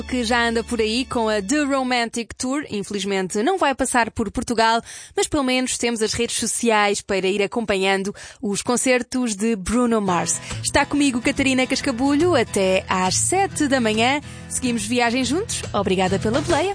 que já anda por aí com a The Romantic Tour. Infelizmente não vai passar por Portugal, mas pelo menos temos as redes sociais para ir acompanhando os concertos de Bruno Mars. Está comigo Catarina Cascabulho até às 7 da manhã. Seguimos viagem juntos. Obrigada pela boleia.